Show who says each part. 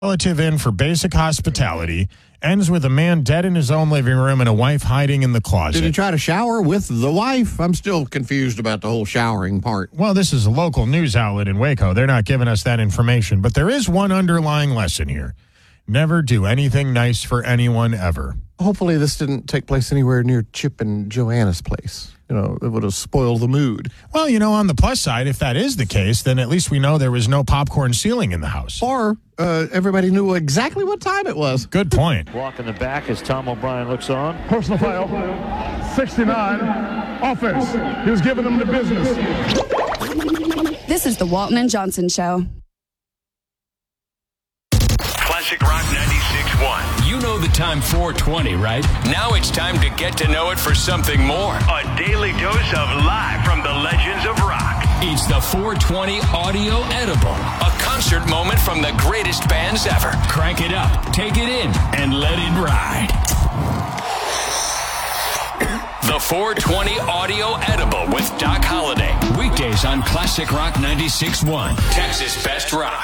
Speaker 1: Relative in for basic hospitality ends with a man dead in his own living room and a wife hiding in the closet.
Speaker 2: Did he try to shower with the wife? I'm still confused about the whole showering part.
Speaker 1: Well, this is a local news outlet in Waco. They're not giving us that information, but there is one underlying lesson here. Never do anything nice for anyone ever.
Speaker 2: Hopefully this didn't take place anywhere near Chip and Joanna's place. It would have spoiled the mood.
Speaker 1: Well, on the plus side, if that is the case, then at least we know there was no popcorn ceiling in the house.
Speaker 2: Or everybody knew exactly what time it was.
Speaker 1: Good point.
Speaker 3: Walk in the back as Tom O'Brien looks on.
Speaker 4: Personal foul, 69, offense. He was giving them the business.
Speaker 5: This is the Walton and Johnson Show.
Speaker 6: Classic Rock 96.1.
Speaker 7: You know the time 420, right? Now it's time to get to know it for something more.
Speaker 6: A daily dose of live from the legends of rock.
Speaker 7: It's the 420 Audio Edible, a concert moment from the greatest bands ever. Crank it up, take it in, and let it ride. The 420 Audio Edible with Doc Holliday. Weekdays on Classic Rock 96.1. Texas Best Rock.